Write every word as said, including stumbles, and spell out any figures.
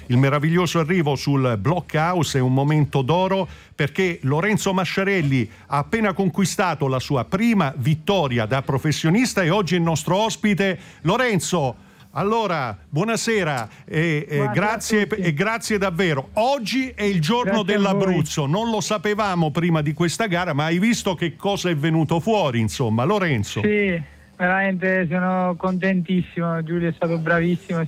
il meraviglioso arrivo sul Blockhouse è un momento d'oro, perché Lorenzo Masciarelli ha appena conquistato la sua prima vittoria da professionista e oggi è il nostro ospite. Lorenzo, allora, buonasera e, e grazie, e grazie davvero. Oggi è il giorno grazie dell'Abruzzo, non lo sapevamo prima di questa gara, ma hai visto che cosa è venuto fuori, insomma, Lorenzo? Sì, veramente sono contentissimo, Giulio è stato bravissimo.